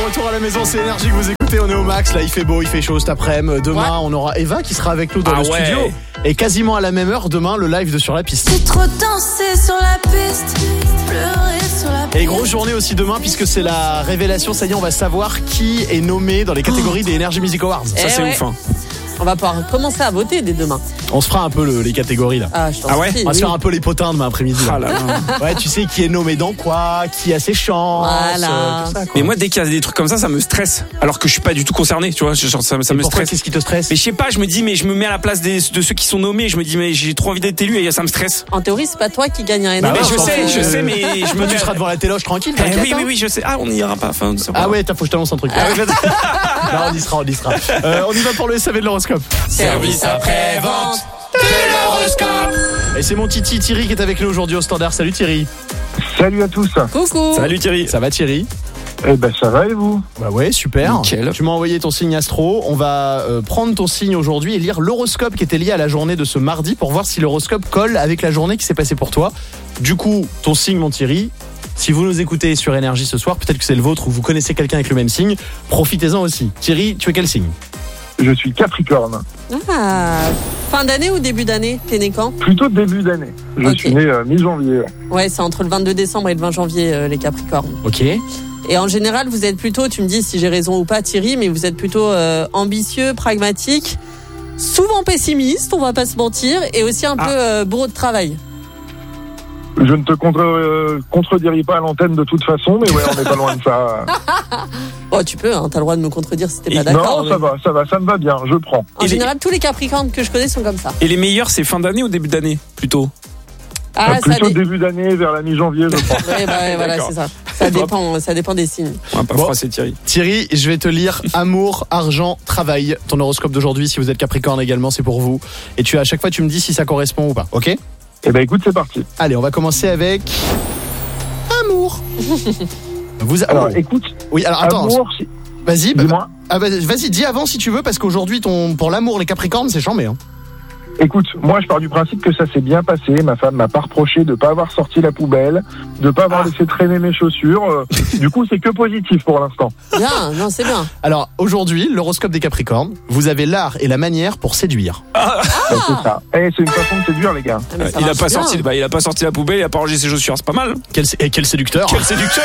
retour à la maison, c'est Énergie que vous écoutez, on est au max, là il fait beau, il fait chaud cet après-midi. Demain on aura Eva qui sera avec nous dans le studio. Et quasiment à la même heure, demain le live de Sur la piste. C'est trop danser sur la piste, pleurer sur la piste. Et grosse journée aussi demain puisque c'est la révélation, ça y est on va savoir qui est nommé dans les catégories des Energy Music Awards. Ça c'est ouf hein. On va pouvoir commencer à voter dès demain. On se fera un peu les catégories là. Je t'en prie, On va se faire un peu les potins demain après-midi. Ah là là. Ouais, tu sais qui est nommé dans quoi, qui a ses chances, Voilà. tout ça, quoi. Mais moi dès qu'il y a des trucs comme ça me stresse. Alors que je suis pas du tout concerné, tu vois, ça me Pourquoi, stresse. qu'est-ce qui te stresse? Mais je sais pas, je me dis, mais je me mets à la place de ceux qui sont nommés, je me dis, mais j'ai trop envie d'être élu et ça me stresse. En théorie, c'est pas toi qui gagne un Bah énorme. ouais, je sais, mais je me Tu mets. seras devant la téloche tranquille, Eh t'inquiète. oui, je sais. Ah, on n'y ira pas. Enfin, Ah ouais, faut que je t'annonce un truc. Non, on y sera. On y va pour le SAV de l'horoscope. Service après-vente de l'horoscope. Et c'est mon Titi Thierry qui est avec nous aujourd'hui au standard. Salut Thierry. Salut à tous. Coucou. Salut Thierry. Ça va Thierry? Eh ben ça va et vous? Bah ouais, super. Nickel. Tu m'as envoyé ton signe astro. On va prendre ton signe aujourd'hui et lire l'horoscope qui était lié à la journée de ce mardi pour voir si l'horoscope colle avec la journée qui s'est passée pour toi. Du coup, ton signe mon Thierry. Si vous nous écoutez sur Énergie ce soir, peut-être que c'est le vôtre ou vous connaissez quelqu'un avec le même signe, profitez-en aussi. Thierry, tu es quel signe? Je suis Capricorne. Fin d'année ou début d'année? T'es né quand? Plutôt début d'année. Je suis né mi-janvier. Ouais, c'est entre le 22 décembre et le 20 janvier, les Capricornes. Ok. Et en général, vous êtes plutôt, tu me dis si j'ai raison ou pas Thierry, mais vous êtes plutôt ambitieux, pragmatique, souvent pessimiste, on va pas se mentir, et aussi un peu bourreau de travail. Je ne te contredirai pas à l'antenne de toute façon, mais ouais, on n'est pas loin de ça. Oh, tu peux, hein, t'as le droit de me contredire si t'es pas d'accord. Non, ça va, ça me va bien, je prends. En général, tous les Capricornes que je connais sont comme ça. Et les meilleurs, c'est fin d'année ou début d'année plutôt? Plutôt début d'année, vers la mi-janvier, je pense. Ouais, voilà, c'est ça. Ça dépend des signes. On va pas froisser Thierry. Thierry, je vais te lire amour, argent, travail. Ton horoscope d'aujourd'hui, si vous êtes Capricorne également, c'est pour vous. Et à chaque fois, tu me dis si ça correspond ou pas, ok? Eh ben écoute, c'est parti. Allez, on va commencer avec amour. Alors, écoute. Oui, alors attends. Amour, vas-y, dis-moi. Vas-y, dis avant si tu veux, parce qu'aujourd'hui, pour l'amour, les Capricornes, c'est chambé. Hein. Écoute, moi je pars du principe que ça s'est bien passé. Ma femme m'a pas reproché de pas avoir sorti la poubelle, de pas avoir laissé traîner mes chaussures. Du coup, c'est que positif pour l'instant. Bien, non, c'est bien. Alors aujourd'hui, l'horoscope des Capricornes, vous avez l'art et la manière pour séduire. C'est ça. C'est une façon de séduire, les gars. Il a pas sorti la poubelle, il a pas rangé ses chaussures, c'est pas mal. Quel séducteur. Quel séducteur.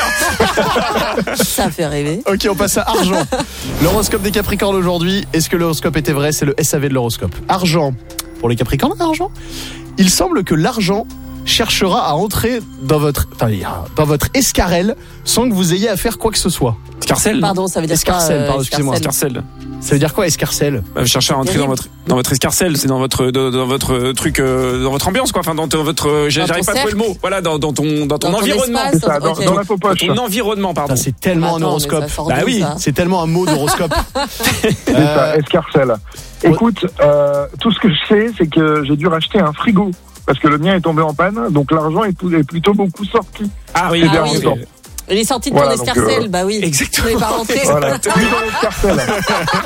Ça fait rêver. Ok, on passe à argent. L'horoscope des Capricornes aujourd'hui, est-ce que l'horoscope était vrai? C'est le SAV de l'horoscope. Argent. Pour les Capricornes, argent. Il semble que l'argent cherchera à entrer dans votre escarcelle sans que vous ayez à faire quoi que ce soit. Escarcelle. Pardon, ça veut dire escarcelle, quoi? Pardon, excusez-moi. Escarcelle. Ça veut dire quoi, escarcelle? Chercher à entrer dans votre escarcelle, c'est dans votre truc, dans votre ambiance, quoi. Enfin, dans votre, j'arrive pas à trouver le mot. Voilà, dans ton environnement. Espace, C'est ça, dans la faux poche. Ton environnement, pardon. C'est tellement un horoscope. Bah oui, c'est tellement un mot d'horoscope. C'est ça, escarcelle. Écoute, tout ce que je sais, c'est que j'ai dû racheter un frigo. Parce que le mien est tombé en panne, donc l'argent est plutôt beaucoup sorti. Ah oui, Il est sorti de ton escarcelle, bah oui. Exactement. Tu n'es pas rentré. Voilà, plus dans l'escarcelle.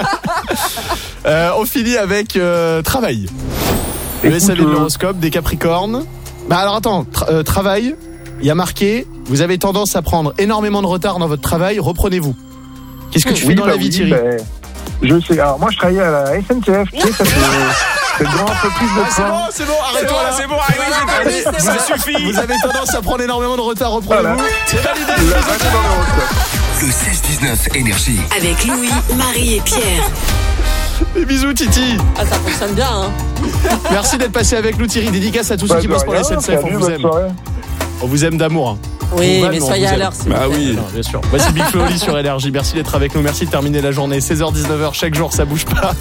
On finit avec travail. Le SAV de l'horoscope des Capricornes. Bah alors attends, travail, il y a marqué, vous avez tendance à prendre énormément de retard dans votre travail, reprenez-vous. Qu'est-ce que tu fais dans la vie, Thierry? Je sais, alors moi je travaillais à la SNCF, tu sais, ça c'est le grand entreprise de train. C'est bon, arrête-toi là. C'est bon, arrêtez, ça suffit. Vous avez tendance à prendre énormément de retard, reprenez-vous. Voilà. C'est validé. Le 16-19 Énergie. Avec Louis, Marie et Pierre. Des bisous, Titi. Ah, ça fonctionne bien, hein. Merci d'être passé avec nous, Thierry. Dédicace à tous ceux qui bossent pour la SNCF. On vous aime. On vous aime d'amour. Hein. Oui, mais soyez à l'heure, s'il vous plaît. Bah oui. Non, bien sûr. Voici Big Flo Oli sur Énergie. Merci d'être avec nous. Merci de terminer la journée. 16h-19h chaque jour, ça bouge pas.